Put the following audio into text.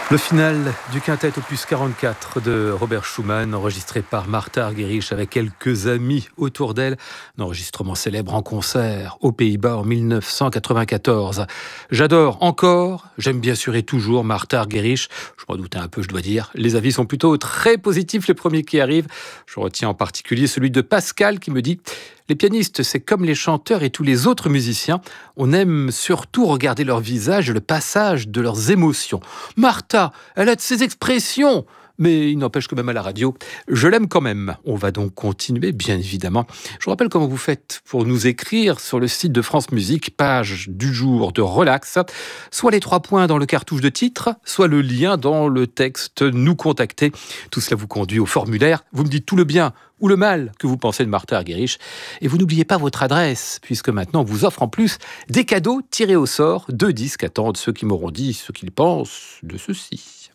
Le final du quintet opus 44 de Robert Schumann, enregistré par Martha Argerich avec quelques amis autour d'elle. Un enregistrement célèbre en concert aux Pays-Bas en 1994. J'adore encore, j'aime bien sûr et toujours Martha Argerich. Je m'en doutais un peu, je dois dire. Les avis sont plutôt très positifs, les premiers qui arrivent. Je retiens en particulier celui de Pascal qui me dit: les pianistes, c'est comme les chanteurs et tous les autres musiciens. On aime surtout regarder leur visage et le passage de leurs émotions. Martha, elle a de ses expressions, mais il n'empêche que même à la radio, je l'aime quand même. On va donc continuer, bien évidemment. Je vous rappelle comment vous faites pour nous écrire sur le site de France Musique, page du jour de Relax, soit les 3 points dans le cartouche de titre, soit le lien dans le texte Nous contacter. Tout cela vous conduit au formulaire. Vous me dites tout le bien ou le mal que vous pensez de Martha Argerich. Et vous n'oubliez pas votre adresse, puisque maintenant on vous offre en plus des cadeaux tirés au sort. 2 disques attendent ceux qui m'auront dit ce qu'ils pensent de ceci.